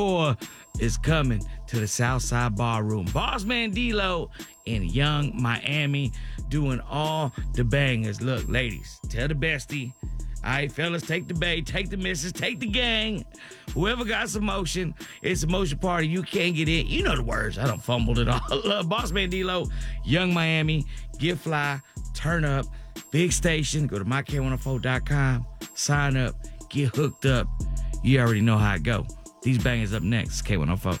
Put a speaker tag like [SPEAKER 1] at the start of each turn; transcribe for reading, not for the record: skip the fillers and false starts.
[SPEAKER 1] is coming to the Southside Ballroom. Bossman D-Lo in Young Miami doing all the bangers. Look, ladies, tell the bestie. All right, fellas, take the bae, take the missus, take the gang. Whoever got some motion, it's a motion party. You can't get in. You know the words. I done fumbled it all. Bossman D-Lo, Young Miami, get fly, turn up, big station. Go to myk104.com, sign up, get hooked up. You already know how it go. These bangers up next. K104.